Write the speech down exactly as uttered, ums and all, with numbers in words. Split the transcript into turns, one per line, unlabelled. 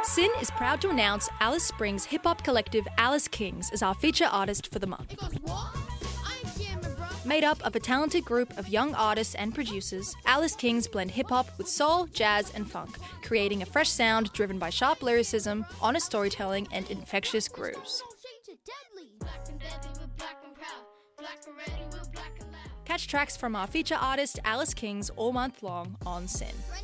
SYN is proud to announce Alice Springs hip-hop collective Alice Kings as our feature artist for the month. Made up of a talented group of young artists and producers, Alice Kings blend hip-hop with soul, jazz and funk, creating a fresh sound driven by sharp lyricism, honest storytelling and infectious grooves. Catch tracks from our feature artist Alice Kings all month long on SYN.